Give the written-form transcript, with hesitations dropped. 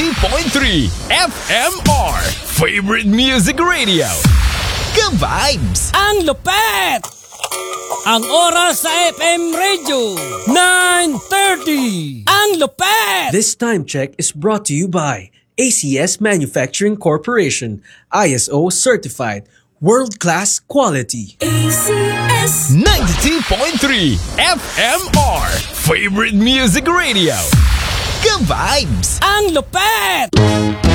92.3 FMR Favorite Music Radio. Ka-vibes! Ang lupet! Ang oras sa FM Radio, 9:30. Ang lupet! This time check is brought to you by ACS Manufacturing Corporation, ISO certified, world-class quality. ACS 92.3 FMR Favorite Music Radio. Ka-vibes! Ang lupet!